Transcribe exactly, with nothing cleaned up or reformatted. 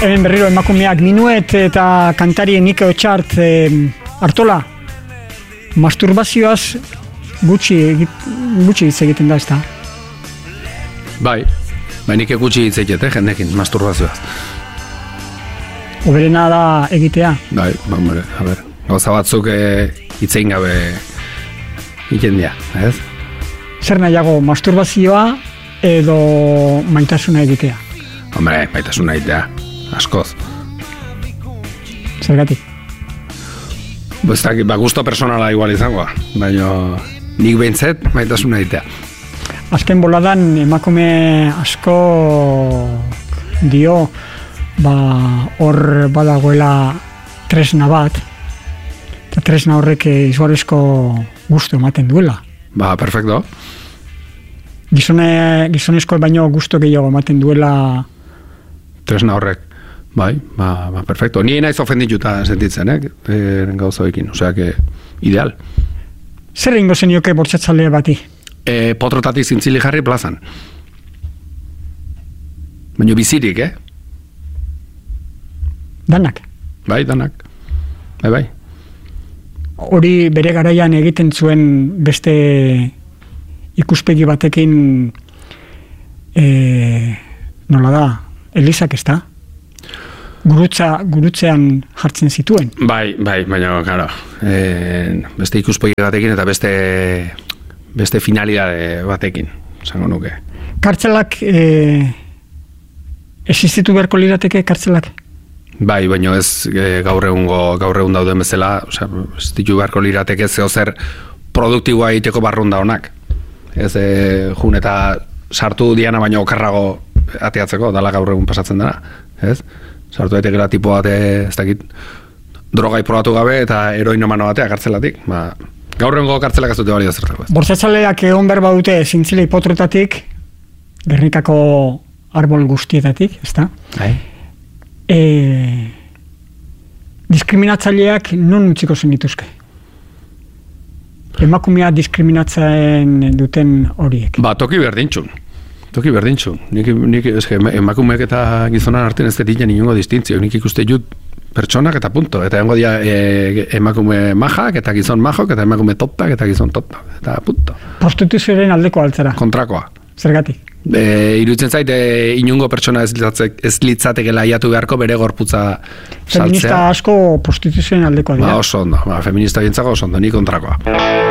Hemen berriro emakumeak Minuet eta kantari Nike Otxart e, Artola, masturbazioaz gutxi, gutxi hitz egiten da, ez da? Bai, bai nik gutxi hitz egite, jendekin, masturbazioaz. Oberena da egitea? Bai, ba, bere, a ber, gauza batzuk hitz egin gabe egiten dira, ez? Zer nahiago, masturbazioa edo maitasuna egitea? Hombre, maitasuna egitea. Askoz. Zergatik? Bestak, ba, gusto personala igual izangoa, baina nik behintzet maitasuna egitea. Azken boladan emakume asko dio, ba, hor badagoela tresna bat, eta tresna horrek izugarrizko gusto ematen duela. Ba, perfecto. Gizone, gizonezko baino gusto gehiago ematen duela tresna horrek. Bai, ba, ba, perfecto. Ni naiz ofendituta sentitzen, eh? E, gauzoekin, osea, que ideal. Zer egingo zenioke bortxatzale bati? E, potrotatik zintzili jarri plazan. Baina bizirik, eh? Danak? Bai, danak. Bai, bai. Hori bere garaian egiten zuen beste ikuspegi batekin e, nola da, Elizak ez da? Gurutza, gurutzean jartzen zituen. Bai, bai, baina, claro, e, beste ikuspegi batekin eta beste beste finalidade batekin, esango nuke. Kartzelak, e, existitu beharko lirateke kartzelak? Bai, baina ez e, gaur egungo, gaur egun dauden bezala, osea, existitu beharko lirateke zeo zer produktiboa egiteko barrunda honak. Ez, e, jun eta sartu diana baino okarrago ateatzeko, dala gaur egun pasatzen dena, ez? Sartu daitekela tipo bat, ez dakit, drogai probatu gabe eta heroinomano batea kartzelatik. Ba, gaur egungo kartzelak ez dute balio zertako. Bortzatzaleak egon behar badute zintzile hipotrotatik, Gernikako arbol guztietatik, ez da? Bai. E, diskriminatzaileak non utziko zen dituzke? Emakumea diskriminatzen duten horiek. Ba, toki berdintxun. Toki berdintxu. Nik, nik eske, emakumeek eta gizonan artean ez detilen inongo distintzio. Nik ikuste jut pertsonak eta punto. Eta hengo dia e, emakume majak eta gizon majok eta emakume toptak eta gizon toptak. Eta punto. Prostituzioaren aldeko altzara. Kontrakoa. Zergatik? E, iruditzen zait, e, inongo pertsona ez, litzate, ez litzatekela aiatu beharko bere gorputza saltzea. Feminista asko prostituzioaren aldeko dira. Ba, oso ondo. Ba, feminista bintzako oso ondo. Ni kontrakoa.